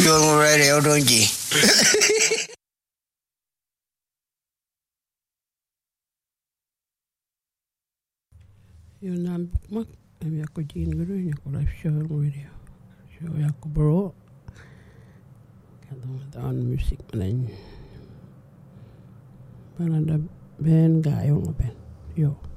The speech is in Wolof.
Showroom Radio, don't you? Yun na bukmak. Kami ako Jean Guru. Ako live Showroom Radio. Show ako bro. Kadang-kadang musik manan. Parang da ben gayong ben. Yo.